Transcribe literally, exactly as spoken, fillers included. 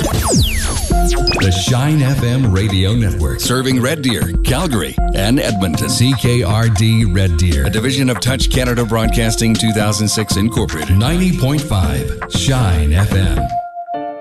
The Shine F M Radio Network, serving Red Deer, Calgary, and Edmonton. C K R D Red Deer, a division of Touch Canada Broadcasting two thousand six Incorporated. ninety point five Shine F M.